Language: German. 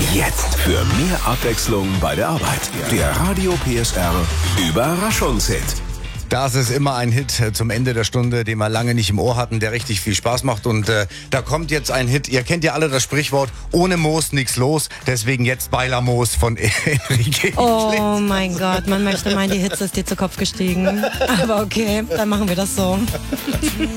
Jetzt für mehr Abwechslung bei der Arbeit. Der Radio PSR Überraschungshit. Das ist immer ein Hit zum Ende der Stunde, den wir lange nicht im Ohr hatten, der richtig viel Spaß macht. Und da kommt jetzt ein Hit. Ihr kennt ja alle das Sprichwort, ohne Moos nichts los. Deswegen jetzt Beilermoos von Enrique. Oh mein Gott, man möchte meinen, die Hitze ist dir zu Kopf gestiegen. Aber okay, dann machen wir das so.